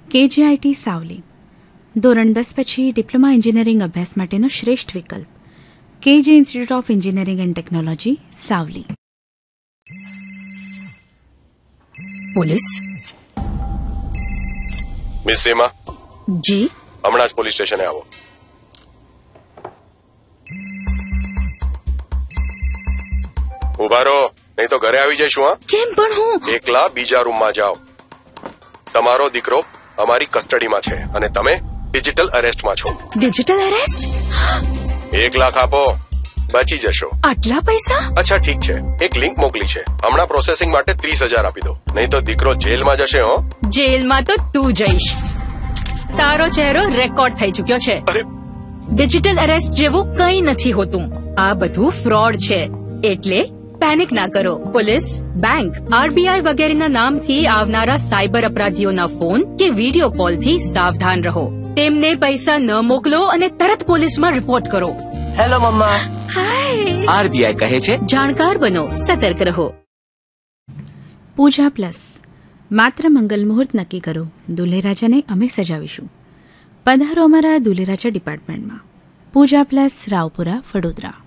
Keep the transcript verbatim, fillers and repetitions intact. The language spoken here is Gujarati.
કેજીઆઈટી સાવલી ધોરણ દસ પછી ડિપ્લોમા એન્જિનિયરિંગ અભ્યાસ માટેનો શ્રેષ્ઠ વિકલ્પ. KG institute of engineering and technology, Savli. Police. Miss સીમા. જી. હમણાં જ પોલીસ સ્ટેશને આવો. ઉભા રહો, નહીં તો ઘરે આવી જઈશું. હા, કેમ પણ હું એકલા બીજા રૂમમાં જાઓ. તમારો દીકરો અમારી કસ્ટડીમાં છે અને તમે ડિજિટલ અરેસ્ટમાં છો. Digital arrest? એક લાખ આપો, બચી જશો. આટલા પૈસા? અચ્છા ઠીક છે, એક લિંક મોકલી છે, હમણાં પ્રોસેસિંગ માટે ત્રીસ હજાર આપી દો, નહીં તો દીકરો જેલમાં જશે. હો, જેલમાં તો તું જઈશ. તારો ચહેરો રેકોર્ડ થઈ ચુક્યો છે. અરે, ડિજિટલ અરેસ્ટ જેવું કંઈ નથી હોતું. આ બધું ફ્રોડ છે. એટલે પેનિક ના કરો. પોલીસ, બેંક, આરબીઆઈ વગેરેના નામથી આવનારા સાયબર અપરાધીઓના ફોન કે વિડીયો કોલથી સાવધાન રહો. તેમને પૈસા ન મોકલો અને તરત પોલીસમાં રિપોર્ટ કરો. હેલો મમ્મા. હાય. આરબીઆઈ કહે છે જાણકાર બનો, સતર્ક રહો. પૂજા પ્લસ માત્ર મંગલ મુહૂર્ત નક્કી કરો, દુલ્હેરાજાને અમે સજાવીશું. પધારો અમારા દુલ્હેરાજા ડિપાર્ટમેન્ટમાં. પૂજા પ્લસ, રાવપુરા, વડોદરા.